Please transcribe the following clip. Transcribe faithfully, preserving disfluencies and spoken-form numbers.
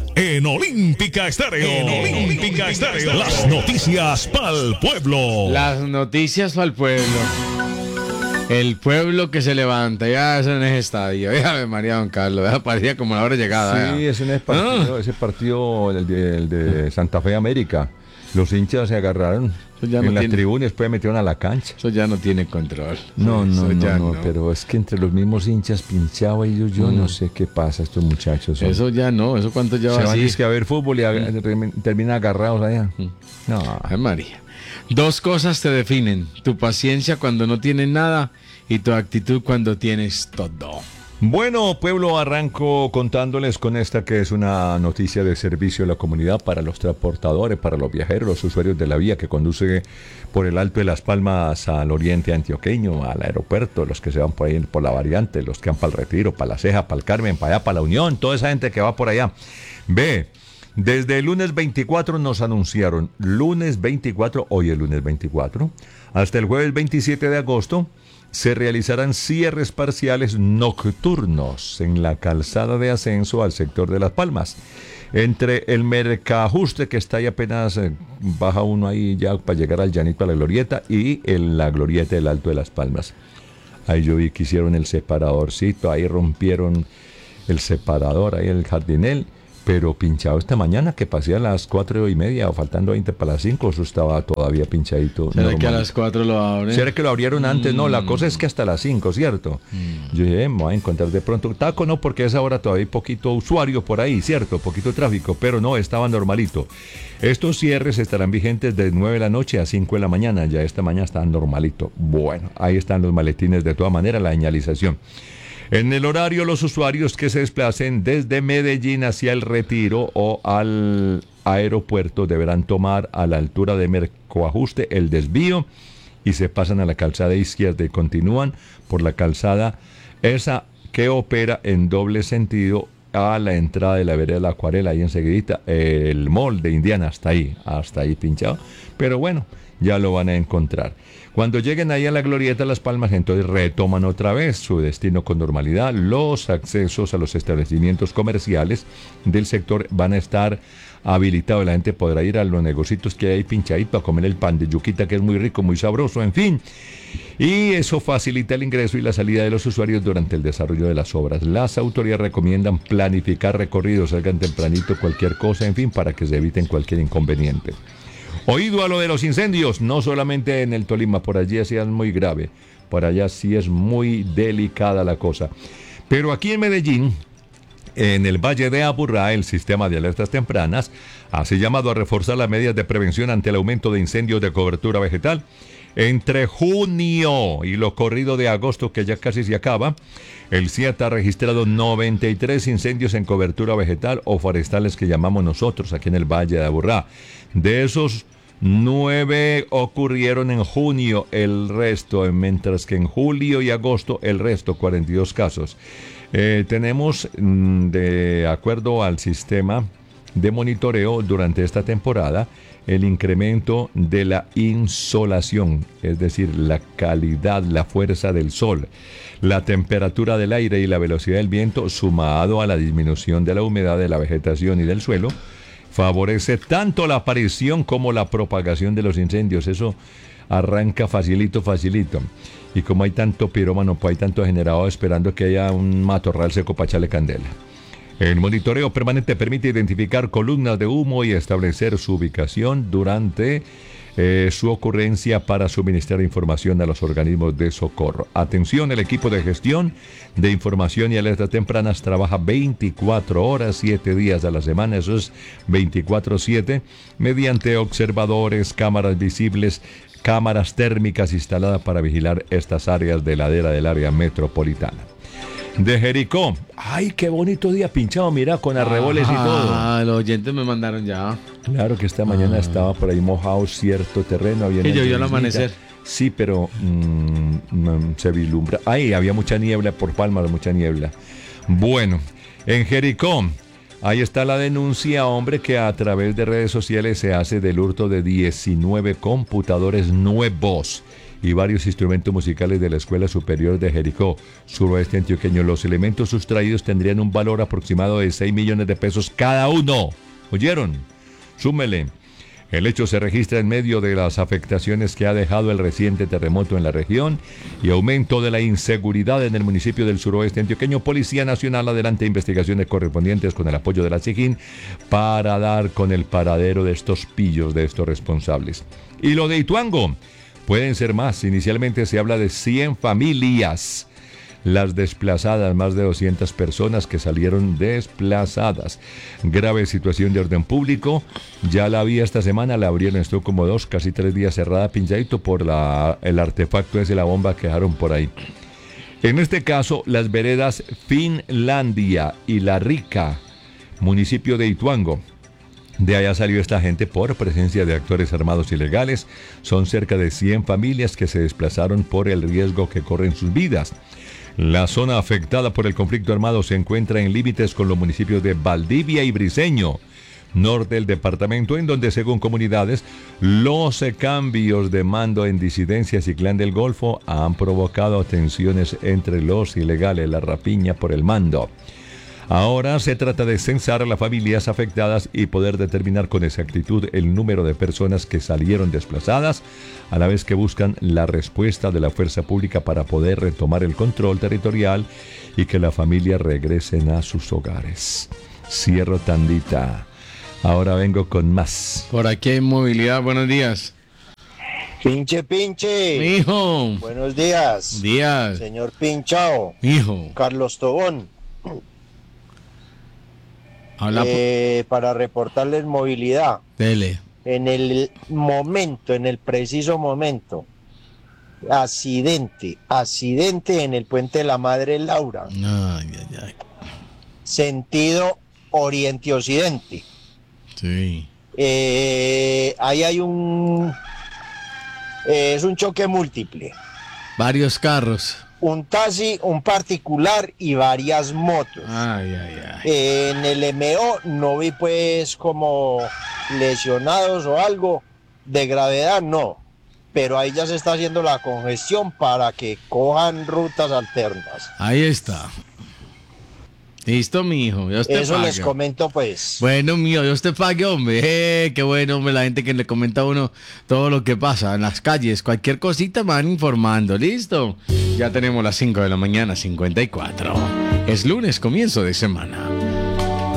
en Olímpica Estéreo. En Olímpica Estéreo. Las noticias pa'l pueblo. Las noticias pa'l pueblo. El pueblo que se levanta, ya eso en ese estadio. Ya, María Don Carlos, ya parecía como la hora de llegada. Sí, ya. ese, es partido, Ah. ese partido, el de, el de Santa Fe América. Los hinchas se agarraron ya en no las tiene- tribunas, después metieron a la cancha. Eso ya no tiene control. No, no, Eso no, ya no, pero es que entre los mismos hinchas pinchado y yo, yo Mm. no sé qué pasa estos muchachos. son- Eso ya no, eso cuánto se lleva van así. dizque a ver fútbol y a- termi- terminan agarrados allá. No, Ay, María. Dos cosas te definen: tu paciencia cuando no tienes nada y tu actitud cuando tienes todo. bueno, pueblo, arranco contándoles con esta que es una noticia de servicio a la comunidad para los transportadores, para los viajeros, los usuarios de la vía que conduce por el Alto de Las Palmas al oriente antioqueño, al aeropuerto, los que se van por ahí por la variante, los que van para el Retiro, para La Ceja, para el Carmen, para allá, para la Unión, toda esa gente que va por allá. Ve, desde el lunes veinticuatro nos anunciaron, lunes veinticuatro, hoy el lunes veinticuatro, hasta el jueves veintisiete de agosto, se realizarán cierres parciales nocturnos en la calzada de ascenso al sector de Las Palmas. Entre el Mercajuste, que está ahí apenas, eh, baja uno ahí ya para llegar al Llanito, a la Glorieta, y en la Glorieta del Alto de Las Palmas. Ahí yo vi que hicieron el separadorcito, ahí rompieron el separador, ahí el jardinel, pero pinchado esta mañana que pasé a las cuatro y media o faltando veinte para las cinco, eso estaba todavía pinchadito. ¿Será normal. que a las cuatro lo abren? ¿Será que lo abrieron antes? No, la Mm. cosa es que hasta las cinco, ¿cierto? Mm. Yo dije, eh, me voy a encontrar de pronto taco, no, porque a esa hora todavía hay poquito usuario por ahí, ¿cierto? Poquito tráfico, pero no, estaba normalito. Estos cierres estarán vigentes de nueve de la noche a cinco de la mañana, ya esta mañana están normalito. Bueno, ahí están los maletines de toda manera, la señalización. En el horario, los usuarios que se desplacen desde Medellín hacia el Retiro o al aeropuerto deberán tomar a la altura de Mercoajuste el desvío y se pasan a la calzada izquierda y continúan por la calzada esa que opera en doble sentido a la entrada de la vereda de la Acuarela, ahí enseguidita, el mall de Indiana, hasta ahí, hasta ahí pinchado. Pero bueno, ya lo van a encontrar. Cuando lleguen ahí a la Glorieta de Las Palmas, entonces retoman otra vez su destino con normalidad. Los accesos a los establecimientos comerciales del sector van a estar habilitados. La gente podrá ir a los negocios que hay ahí pinchadito a comer el pan de yuquita, que es muy rico, muy sabroso, en fin. Y eso facilita el ingreso y la salida de los usuarios durante el desarrollo de las obras. Las autoridades recomiendan planificar recorridos, salgan tempranito, cualquier cosa, en fin, para que se eviten cualquier inconveniente. Oído a lo de los incendios, no solamente en el Tolima, por allí sí es muy grave, por allá sí es muy delicada la cosa. Pero aquí en Medellín, en el Valle de Aburrá, el sistema de alertas tempranas hace llamado a reforzar las medidas de prevención ante el aumento de incendios de cobertura vegetal. Entre junio y lo corrido de agosto, que ya casi se acaba, el C I A T ha registrado noventa y tres incendios en cobertura vegetal o forestales que llamamos nosotros aquí en el Valle de Aburrá. De esos, nueve ocurrieron en junio, el resto, mientras que en julio y agosto, el resto, cuarenta y dos casos. Eh, tenemos, mm, de acuerdo al sistema de monitoreo durante esta temporada, el incremento de la insolación, es decir, la calidad, la fuerza del sol, la temperatura del aire y la velocidad del viento, sumado a la disminución de la humedad de la vegetación y del suelo, favorece tanto la aparición como la propagación de los incendios. Eso arranca facilito, facilito. Y como hay tanto pirómano, pues hay tanto generador esperando que haya un matorral seco para echarle candela. El monitoreo permanente permite identificar columnas de humo y establecer su ubicación durante eh, su ocurrencia para suministrar información a los organismos de socorro. Atención, el equipo de gestión de información y alertas tempranas trabaja veinticuatro horas, siete días a la semana, eso es veinticuatro siete, mediante observadores, cámaras visibles, cámaras térmicas instaladas para vigilar estas áreas de ladera del área metropolitana. De Jericó, ay, qué bonito día pinchado, mira, con arreboles y todo. Ah, los oyentes me mandaron ya. Claro que esta mañana Ah. estaba por ahí mojado cierto terreno. Había Que una llovió al lloviznita. amanecer. Sí, pero mm, mm, se vislumbra. Ay, había mucha niebla por Palmas, mucha niebla. Bueno, en Jericó, ahí está la denuncia, hombre, que a través de redes sociales se hace del hurto de diecinueve computadores nuevos y varios instrumentos musicales de la Escuela Superior de Jericó, suroeste antioqueño. Los elementos sustraídos tendrían un valor aproximado de seis millones de pesos cada uno. ¿Oyeron? Súmele. El hecho se registra en medio de las afectaciones que ha dejado el reciente terremoto en la región y aumento de la inseguridad en el municipio del suroeste antioqueño. Policía Nacional adelanta investigaciones correspondientes con el apoyo de la SIGIN para dar con el paradero de estos pillos, de estos responsables. Y lo de Ituango, pueden ser más. Inicialmente se habla de cien familias. Las desplazadas, más de doscientas personas que salieron desplazadas. Grave situación de orden público. Ya la vía esta semana, la abrieron, estuvo como dos, casi tres días cerrada, pinchadito por la, el artefacto ese, la bomba que dejaron por ahí. En este caso, las veredas Finlandia y La Rica, municipio de Ituango. De allá salió esta gente por presencia de actores armados ilegales. Son cerca de cien familias que se desplazaron por el riesgo que corren sus vidas. La zona afectada por el conflicto armado se encuentra en límites con los municipios de Valdivia y Briceño, norte del departamento, en donde, según comunidades, los cambios de mando en disidencias y Clan del Golfo han provocado tensiones entre los ilegales, la rapiña por el mando. Ahora se trata de censar a las familias afectadas y poder determinar con exactitud el número de personas que salieron desplazadas, a la vez que buscan la respuesta de la fuerza pública para poder retomar el control territorial y que las familias regresen a sus hogares. Cierro tandita. Ahora vengo con más. Por aquí hay movilidad. Buenos días. Pinche, pinche. Mijo. Buenos días. Días. Señor Pinchao. Mijo. Carlos Tobón. Habla eh, para reportarles movilidad. Dele. En el momento, en el preciso momento. Accidente. Accidente en el puente de la Madre Laura. Ay, ay, ay. Sentido oriente-occidente. Sí. Eh, ahí hay un... Eh, es un choque múltiple. Varios carros. Un taxi, un particular y varias motos. Ay, ay, ay. Eh, en el M O no vi pues como lesionados o algo de gravedad, no. Pero ahí ya se está haciendo la congestión para que cojan rutas alternas. Ahí está. Listo, mijo. Dios te Eso pague. les comento pues. Bueno, mío, Dios te pague, hombre. Eh, qué bueno, hombre, la gente que le comenta a uno todo lo que pasa en las calles. Cualquier cosita me van informando. ¿Listo? Ya tenemos las cinco de la mañana, cincuenta y cuatro. Es lunes, comienzo de semana.